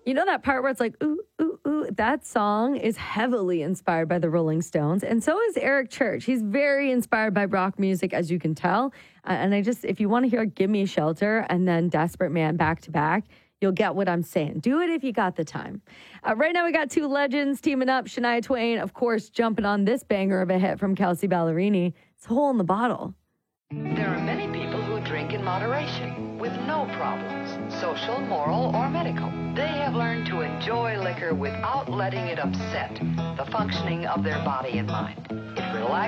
You know that part where it's like, ooh, ooh, ooh? That song is heavily inspired by the Rolling Stones. And so is Eric Church. He's very inspired by rock music, as you can tell. And if you want to hear Give Me Shelter and then Desperate Man back to back, you'll get what I'm saying. Do it if you got the time. Right now, we got two legends teaming up. Shania Twain, of course, jumping on this banger of a hit from Kelsey Ballerini. It's Hole in the Bottle. There are many people who drink in moderation with no problems, social, moral, or medical. They have learned to enjoy liquor without letting it upset the functioning of their body and mind.